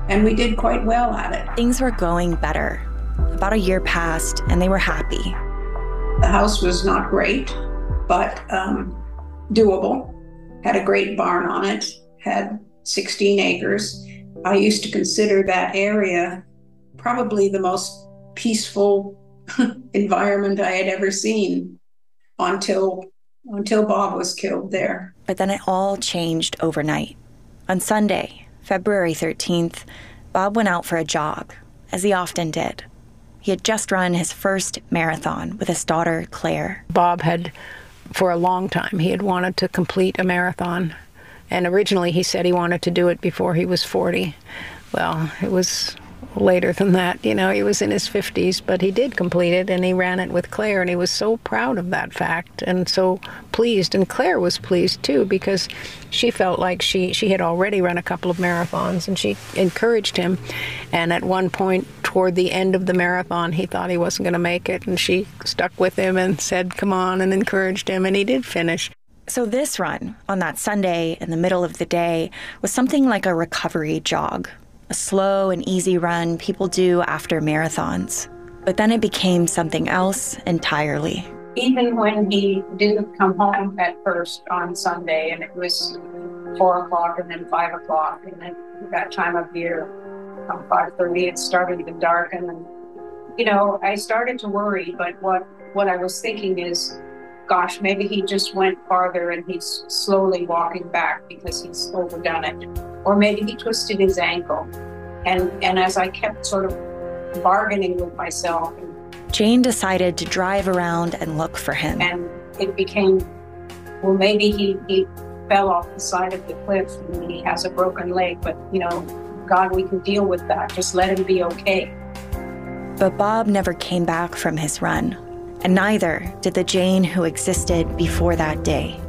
and we did quite well at it. Things were going better. About a year passed, and they were happy. The house was not great, but doable. Had a great barn on it, had 16 acres. I used to consider that area probably the most peaceful environment I had ever seen until Bob was killed there. But then it all changed overnight. On Sunday, February 13th, Bob went out for a jog, as he often did. He had just run his first marathon with his daughter, Claire. Bob had, for a long time, he had wanted to complete a marathon. And originally he said he wanted to do it before he was 40. Well, it was later than that. You know, he was in his 50s, but he did complete it, and he ran it with Claire, and he was so proud of that fact and so pleased. And Claire was pleased, too, because she felt like she had already run a couple of marathons, and she encouraged him. And at one point, toward the end of the marathon, he thought he wasn't going to make it, and she stuck with him and said, come on, and encouraged him, and he did finish. So this run, on that Sunday in the middle of the day, was something like a recovery jog. A slow and easy run people do after marathons. But then it became something else entirely. Even when he didn't come home at first on Sunday, and it was 4 o'clock and then 5 o'clock, and then that time of year, 5:30, it started to darken. And, you know, I started to worry, but what I was thinking is, gosh, maybe he just went farther and he's slowly walking back because he's overdone it. Or maybe he twisted his ankle. And as I kept sort of bargaining with myself. Jane decided to drive around and look for him. And it became, well, maybe he fell off the side of the cliff and he has a broken leg, but, you know, God, we can deal with that. Just let him be okay. But Bob never came back from his run. And neither did the Jane who existed before that day.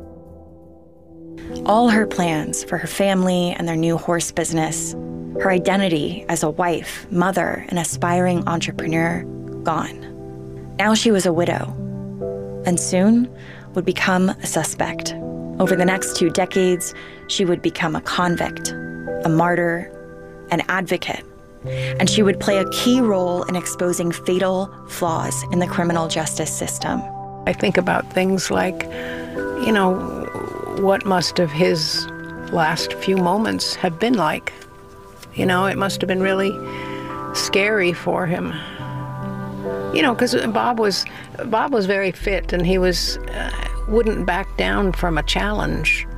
All her plans for her family and their new horse business, her identity as a wife, mother, and aspiring entrepreneur, gone. Now she was a widow, and soon would become a suspect. Over the next 2 decades, she would become a convict, a martyr, an advocate, and she would play a key role in exposing fatal flaws in the criminal justice system. I think about things like, you know, what must have his last few moments have been like. You know, it must have been really scary for him. You know, because Bob was very fit, and he wouldn't back down from a challenge,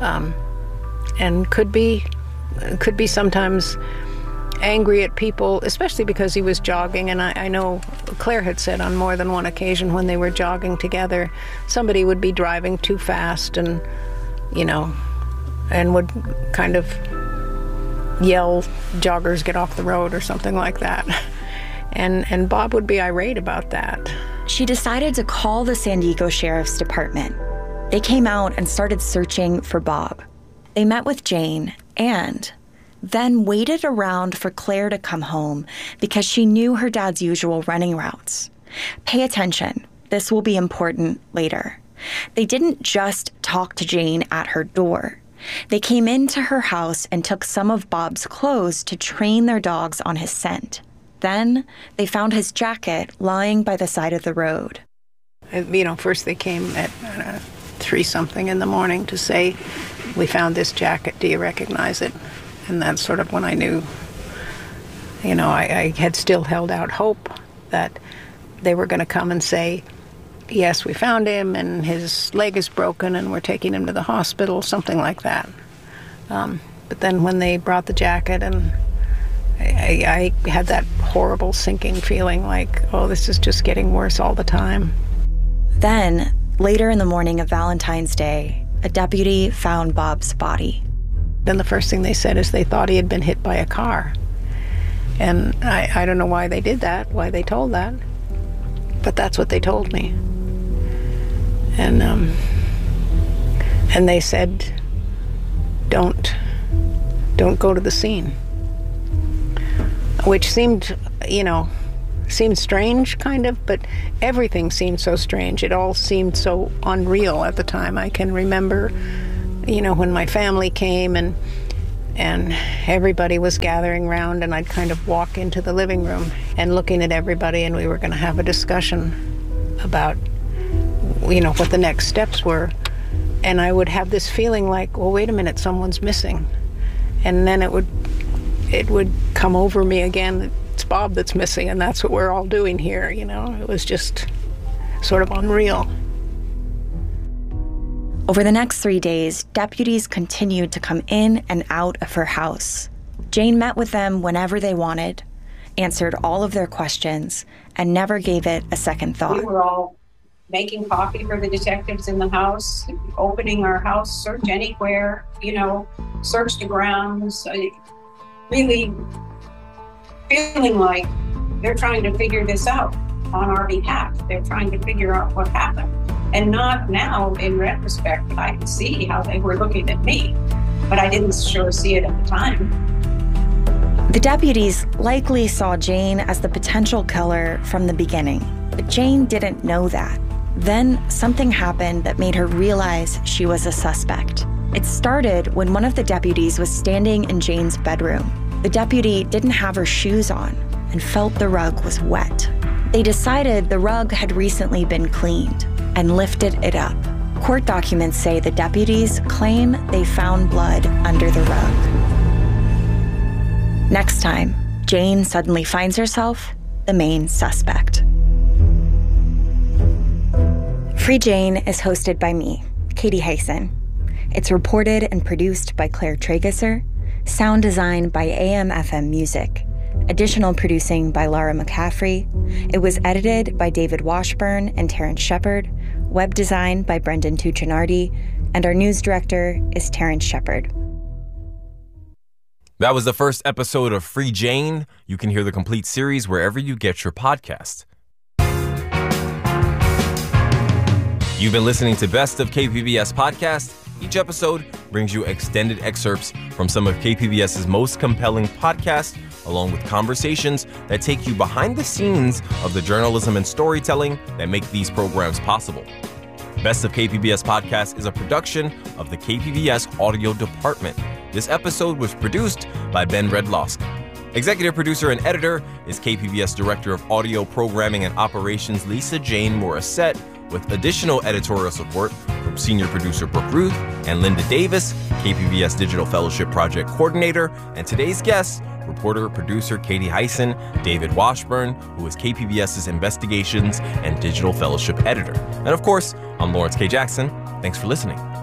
and could be sometimes angry at people, especially because he was jogging. And I know Claire had said on more than one occasion when they were jogging together, somebody would be driving too fast and, you know, and would kind of yell, joggers, get off the road, or something like that. And Bob would be irate about that. She decided to call the San Diego Sheriff's Department. They came out and started searching for Bob. They met with Jane and then waited around for Claire to come home because she knew her dad's usual running routes. Pay attention. This will be important later. They didn't just talk to Jane at her door. They came into her house and took some of Bob's clothes to train their dogs on his scent. Then they found his jacket lying by the side of the road. You know, first they came at 3-something in the morning to say, we found this jacket, do you recognize it? And that's sort of when I knew, you know, I had still held out hope that they were going to come and say, yes, we found him, and his leg is broken, and we're taking him to the hospital, something like that. But then when they brought the jacket, and I had that horrible sinking feeling like, oh, this is just getting worse all the time. Then, later in the morning of Valentine's Day, a deputy found Bob's body. Then the first thing they said is they thought he had been hit by a car. And I don't know why they did that, why they told that, but that's what they told me. And they said, don't go to the scene. Which seemed, you know, seemed strange, kind of, but everything seemed so strange. It all seemed so unreal at the time. I can remember, you know, when my family came and and everybody was gathering around, and I'd kind of walk into the living room and looking at everybody, and we were going to have a discussion about, what the next steps were. And I would have this feeling like, well, wait a minute, someone's missing. And then it would come over me again, it's Bob that's missing, and that's what we're all doing here, It was just sort of unreal. Over the next 3 days, deputies continued to come in and out of her house. Jane met with them whenever they wanted, answered all of their questions, and never gave it a second thought. We were all making coffee for the detectives in the house, opening our house, search anywhere, search the grounds, really feeling like they're trying to figure this out on our behalf. They're trying to figure out what happened. And not now, in retrospect, but I can see how they were looking at me, but I didn't sure see it at the time. The deputies likely saw Jane as the potential killer from the beginning, but Jane didn't know that. Then something happened that made her realize she was a suspect. It started when one of the deputies was standing in Jane's bedroom. The deputy didn't have her shoes on and felt the rug was wet. They decided the rug had recently been cleaned and lifted it up. Court documents say the deputies claim they found blood under the rug. Next time, Jane suddenly finds herself the main suspect. Free Jane is hosted by me, Katie Hyson. It's reported and produced by Claire Tragesser, sound design by AM/FM Music, additional producing by Laura McCaffrey. It was edited by David Washburn and Terrence Shepard, web design by Brendan Tuccinardi, and our news director is Terrence Shepard. That was the first episode of Free Jane. You can hear the complete series wherever you get your podcast. You've been listening to Best of KPBS Podcast. Each episode brings you extended excerpts from some of KPBS's most compelling podcasts, along with conversations that take you behind the scenes of the journalism and storytelling that make these programs possible. Best of KPBS Podcast is a production of the KPBS Audio Department. This episode was produced by Ben Redlosk. Executive producer and editor is KPBS Director of Audio Programming and Operations Lisa Jane Morissette, with additional editorial support from senior producer Brooke Ruth and Linda Davis, KPBS Digital Fellowship Project Coordinator, and today's guests, reporter-producer Katie Hyson, David Washburn, who is KPBS's Investigations and Digital Fellowship Editor. And of course, I'm Lawrence K. Jackson. Thanks for listening.